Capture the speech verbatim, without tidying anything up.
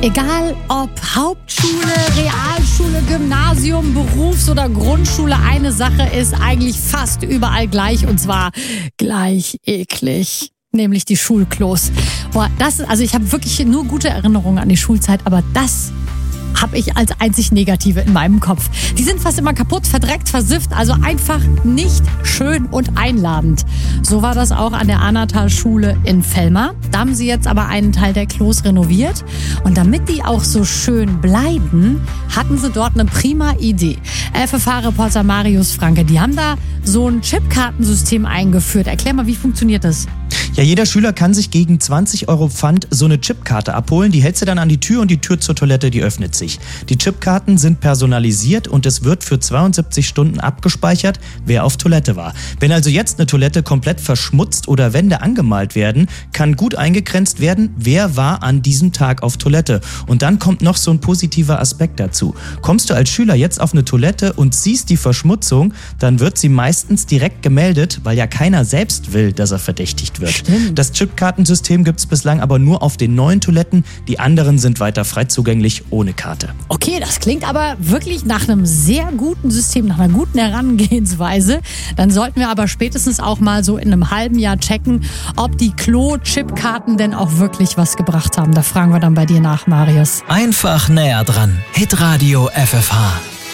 Egal ob Hauptschule, Realschule, Gymnasium, Berufs- oder Grundschule, eine Sache ist eigentlich fast überall gleich, und zwar gleich eklig. Nämlich die Schulklos. Boah, das, also ich habe wirklich nur gute Erinnerungen an die Schulzeit, aber das habe ich als einzig Negative in meinem Kopf. Die sind fast immer kaputt, verdreckt, versifft, also einfach nicht schön und einladend. So war das auch an der Anatal-Schule in Vellmar. Da haben sie jetzt aber einen Teil der Klos renoviert. Und damit die auch so schön bleiben, hatten sie dort eine prima Idee. F F H-Reporter Marius Franke, die haben da so ein Chipkartensystem eingeführt. Erklär mal, wie funktioniert das? Ja, jeder Schüler kann sich gegen zwanzig Euro Pfand so eine Chipkarte abholen. Die hältst du dann an die Tür und die Tür zur Toilette, die öffnet sich. Die Chipkarten sind personalisiert und es wird für zweiundsiebzig Stunden abgespeichert, wer auf Toilette war. Wenn also jetzt eine Toilette komplett verschmutzt oder Wände angemalt werden, kann gut eingegrenzt werden, wer war an diesem Tag auf Toilette. Und dann kommt noch so ein positiver Aspekt dazu. Kommst du als Schüler jetzt auf eine Toilette und siehst die Verschmutzung, dann wird sie meistens direkt gemeldet, weil ja keiner selbst will, dass er verdächtigt wird. Stimmt. Das Chipkartensystem gibt es bislang aber nur auf den neuen Toiletten. Die anderen sind weiter frei zugänglich ohne Karte. Okay, das klingt aber wirklich nach einem sehr guten System, nach einer guten Herangehensweise. Dann sollten wir aber spätestens auch mal so in einem halben Jahr checken, ob die Klo-Chipkarten denn auch wirklich was gebracht haben. Da fragen wir dann bei dir nach, Marius. Einfach näher dran. Hitradio F F H.